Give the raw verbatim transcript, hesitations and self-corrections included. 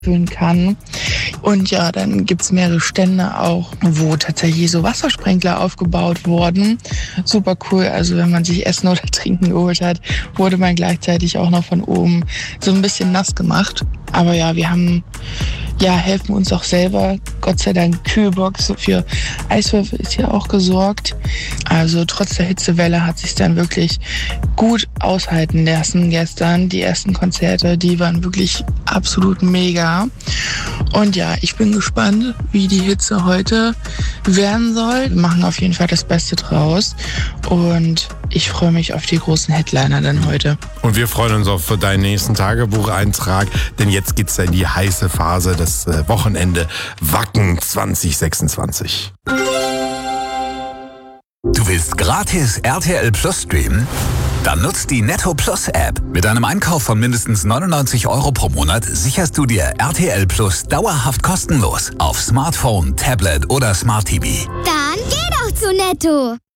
füllen kann. Und ja, dann gibt's mehrere Stände auch, wo tatsächlich so Wassersprenkler aufgebaut wurden. Super cool. Also wenn man sich Essen oder Trinken geholt hat, wurde man gleichzeitig auch noch von oben so ein bisschen nass gemacht. Aber ja, wir haben, ja, helfen uns auch selber. Gott sei Dank Kühlbox für Eiswürfel ist ja auch gesorgt. Also trotz der Hitzewelle hat sich dann wirklich gut aushalten lassen gestern. Die ersten Konzerte, die waren wirklich absolut mega. Und ja, ich bin gespannt, wie die Hitze heute werden soll. Wir machen auf jeden Fall das Beste draus. Und ich freue mich auf die großen Headliner dann heute. Und wir freuen uns auch für deinen nächsten Tagebucheintrag, denn jetzt geht's in die heiße Phase, das Wochenende Wacken zwanzig sechsundzwanzig. Du willst gratis R T L Plus streamen? Dann nutzt die Netto Plus App. Mit einem Einkauf von mindestens neunundneunzig Euro pro Monat sicherst du dir R T L Plus dauerhaft kostenlos auf Smartphone, Tablet oder Smart T V. Dann geh doch zu Netto!